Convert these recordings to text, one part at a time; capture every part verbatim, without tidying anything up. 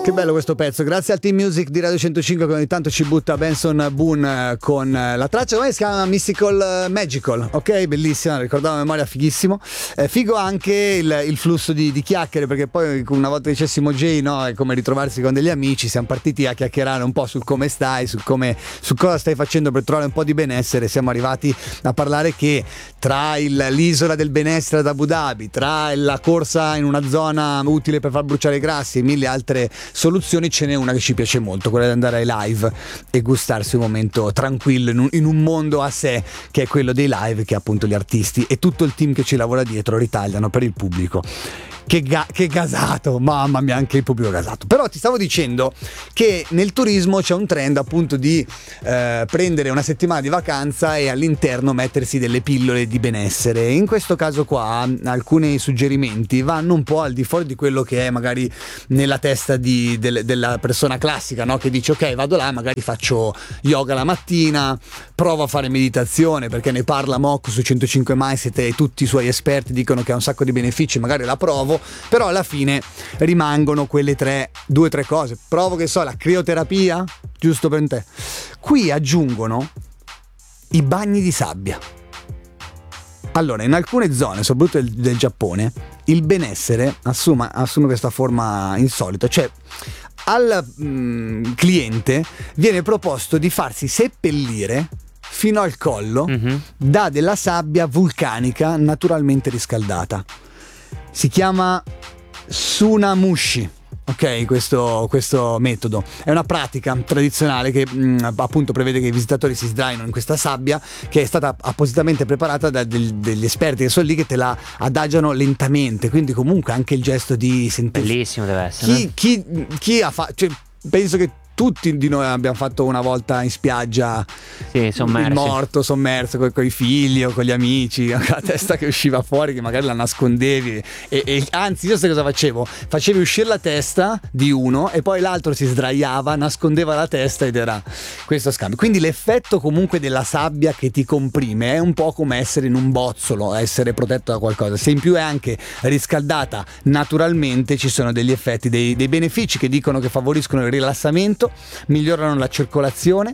Che bello questo pezzo, grazie al Team Music di Radio centocinque che ogni tanto ci butta Benson Boone con la traccia, come si chiama? Mystical Magical, ok? Bellissima, ricordavo a memoria, fighissimo. Eh, figo anche il, il flusso di, di chiacchiere, perché poi una volta dicessimo Jay, no, è come ritrovarsi con degli amici, siamo partiti a chiacchierare un po' sul come stai, su come, su cosa stai facendo per trovare un po' di benessere. Siamo arrivati a parlare che tra il, l'isola del benessere ad Abu Dhabi, tra la corsa in una zona utile per far bruciare i grassi e mille altre soluzioni, ce n'è una che ci piace molto, quella di andare ai live e gustarsi un momento tranquillo in un, in un mondo a sé, che è quello dei live, che appunto gli artisti e tutto il team che ci lavora dietro ritagliano per il pubblico. Che, ga- che gasato, mamma mia, anche il pubblico gasato. Però ti stavo dicendo che nel turismo c'è un trend appunto di eh, prendere una settimana di vacanza e all'interno mettersi delle pillole di benessere. In questo caso qua alcuni suggerimenti vanno un po' al di fuori di quello che è magari nella testa di, del, della persona classica, no? Che dice ok, vado là, magari faccio yoga la mattina, provo a fare meditazione, perché ne parla Mocco su centocinque Mindset e tutti i suoi esperti dicono che ha un sacco di benefici, magari la provo. Però alla fine rimangono quelle tre, due o tre cose. Provo, che so, la crioterapia, giusto per te. Qui aggiungono i bagni di sabbia. Allora, in alcune zone, soprattutto del, del Giappone, il benessere assume, assume questa forma insolita, cioè al mh, cliente viene proposto di farsi seppellire fino al collo mm-hmm. da della sabbia vulcanica naturalmente riscaldata. Si chiama Tsunamushi, ok? Questo, questo metodo è una pratica tradizionale che mh, appunto prevede che i visitatori si sdraino in questa sabbia, che è stata appositamente preparata da del, degli esperti che sono lì, che te la adagiano lentamente, quindi comunque anche il gesto di sentire. Bellissimo deve essere. Chi, chi, chi ha fatto, cioè, penso che tutti di noi abbiamo fatto una volta in spiaggia, sì, sommersi. Il morto sommerso con i figli o con gli amici, con la testa che usciva fuori, che magari la nascondevi e, e anzi io sai cosa facevo? Facevi uscire la testa di uno e poi l'altro si sdraiava, nascondeva la testa ed era questo scambio. Quindi l'effetto comunque della sabbia che ti comprime è un po' come essere in un bozzolo, essere protetto da qualcosa. Se in più è anche riscaldata naturalmente, ci sono degli effetti, dei, dei benefici che dicono che favoriscono il rilassamento, migliorano la circolazione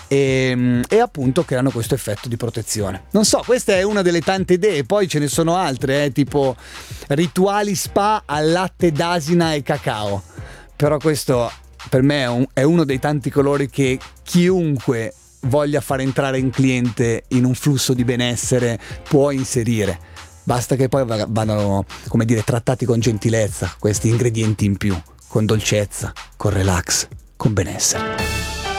e, e appunto creano questo effetto di protezione. Non so, questa è una delle tante idee, poi ce ne sono altre, eh, tipo rituali spa al latte d'asina e cacao, però questo per me è, un, è uno dei tanti colori che chiunque voglia far entrare in cliente in un flusso di benessere può inserire. Basta che poi vadano, come dire, trattati con gentilezza questi ingredienti in più, con dolcezza, con relax, con benessere.